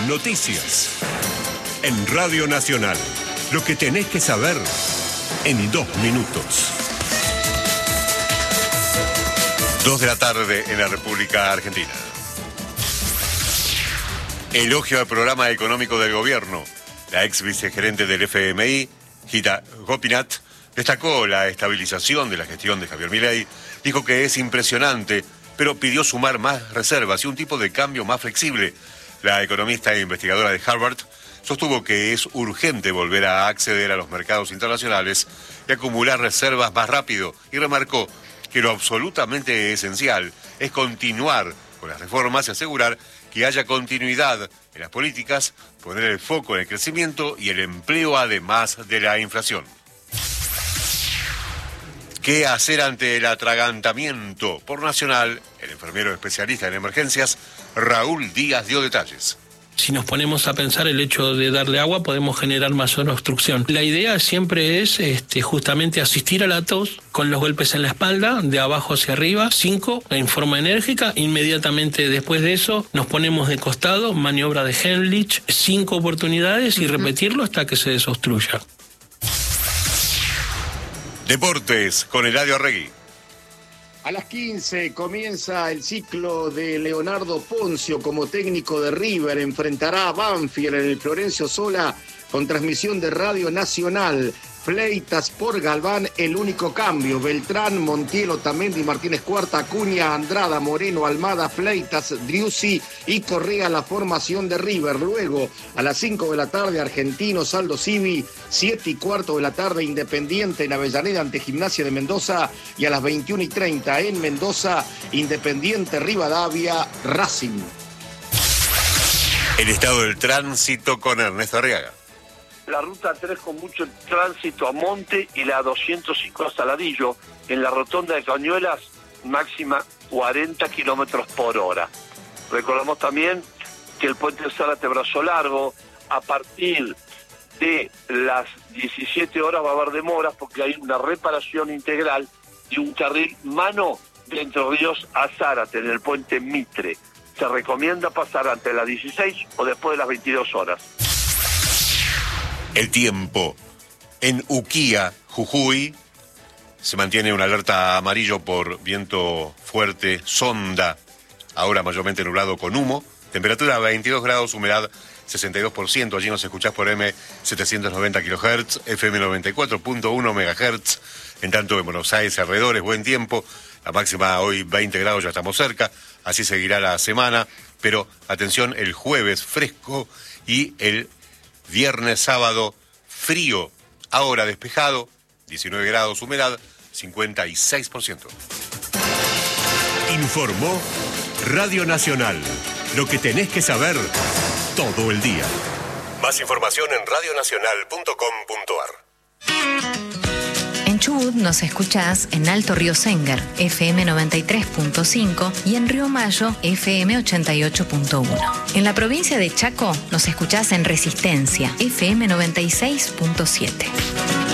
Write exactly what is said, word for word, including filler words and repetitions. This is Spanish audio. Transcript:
Noticias. En Radio Nacional. Lo que tenés que saber en dos minutos. Dos de la tarde en la República Argentina. Elogio al programa económico del gobierno. La ex vicegerente del F M I, Gita Gopinath, destacó la estabilización de la gestión de Javier Milei, dijo que es impresionante, pero pidió sumar más reservas y un tipo de cambio más flexible. La economista e investigadora de Harvard sostuvo que es urgente volver a acceder a los mercados internacionales y acumular reservas más rápido, y remarcó que lo absolutamente esencial es continuar con las reformas y asegurar que haya continuidad en las políticas, poner el foco en el crecimiento y el empleo además de la inflación. ¿Qué hacer ante el atragantamiento? Por Nacional, el enfermero especialista en emergencias, Raúl Díaz, dio detalles. Si nos ponemos a pensar el hecho de darle agua, podemos generar mayor obstrucción. La idea siempre es este, justamente asistir a la tos con los golpes en la espalda, de abajo hacia arriba, cinco, en forma enérgica. Inmediatamente después de eso nos ponemos de costado, maniobra de Heimlich, cinco oportunidades y repetirlo hasta que se desobstruya. Deportes con Eladio Arregui. A las quince comienza el ciclo de Leonardo Poncio como técnico de River. Enfrentará a Banfield en el Florencio Sola con transmisión de Radio Nacional. Fleitas por Galván, el único cambio. Beltrán, Montiel, Otamendi, Martínez Cuarta, Acuña, Andrada, Moreno, Almada, Fleitas, Driussi y Correa la formación de River. Luego, a las cinco de la tarde, Argentinos, Aldo Civi. siete y cuarto de la tarde, Independiente en Avellaneda ante Gimnasia de Mendoza. Y a las veintiuna y treinta en Mendoza, Independiente Rivadavia, Racing. El estado del tránsito con Ernesto Arriaga. La ruta tres con mucho tránsito a Monte y la doscientos cinco a Saladillo. En la rotonda de Cañuelas, máxima cuarenta kilómetros por hora. Recordamos también que el puente de Zárate Brazo Largo, a partir de las diecisiete horas va a haber demoras porque hay una reparación integral de un carril mano de Entre Ríos a Zárate en el puente Mitre. Se recomienda pasar antes de las dieciséis o después de las veintidós horas. El tiempo. En Uquía, Jujuy, se mantiene una alerta amarillo por viento fuerte, sonda, ahora mayormente nublado con humo, temperatura veintidós grados, humedad sesenta y dos por ciento, allí nos escuchás por M setecientos noventa kilohertz, F M noventa y cuatro punto uno megahertz, en tanto en Buenos Aires alrededores, buen tiempo, la máxima hoy veinte grados, ya estamos cerca, así seguirá la semana, pero atención, el jueves fresco y el viernes, sábado, frío, ahora despejado, diecinueve grados, humedad, cincuenta y seis por ciento. Informó Radio Nacional. Lo que tenés que saber todo el día. Más información en radio nacional punto com punto ar. En Chubut nos escuchás en Alto Río Sengar, F M noventa y tres punto cinco y en Río Mayo, F M ochenta y ocho punto uno. En la provincia de Chaco nos escuchás en Resistencia, F M noventa y seis punto siete.